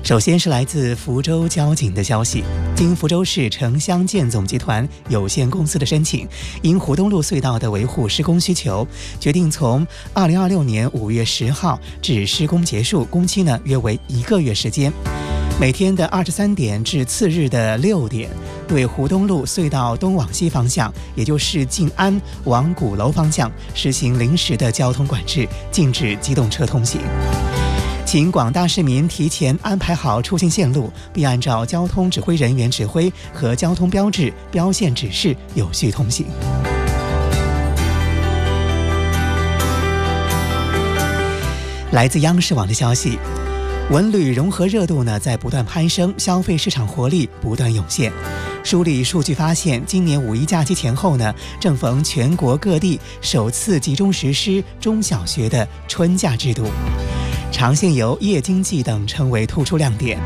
首先是来自福州交警的消息，经福州市城乡建总集团有限公司的申请，因湖东路隧道的维护施工需求，决定从2026年5月10号至施工结束，工期呢约为1个月时间。每天的23点至次日的6点，对湖东路隧道东往西方向，也就是静安往鼓楼方向实行临时的交通管制，禁止机动车通行。请广大市民提前安排好出行线路，并按照交通指挥人员指挥和交通标志、标线指示有序通行。来自央视网的消息，文旅融合热度呢在不断攀升，消费市场活力不断涌现。梳理数据发现，今年5一假期前后呢，正逢全国各地首次集中实施中小学的春假制度，长线游、夜经济等成为突出亮点。